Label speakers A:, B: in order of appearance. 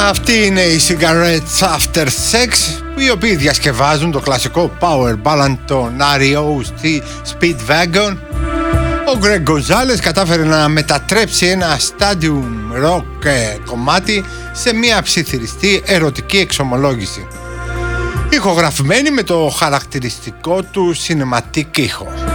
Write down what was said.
A: Αυτοί είναι οι Cigarettes After Sex, οι οποίοι διασκευάζουν το κλασικό power ballad των R.E.O. στη Speedwagon. Ο Greg Gonzalez κατάφερε να μετατρέψει ένα stadium rock κομμάτι σε μια ψιθυριστή ερωτική εξομολόγηση, ηχογραφημένη με το χαρακτηριστικό του cinematic ήχο.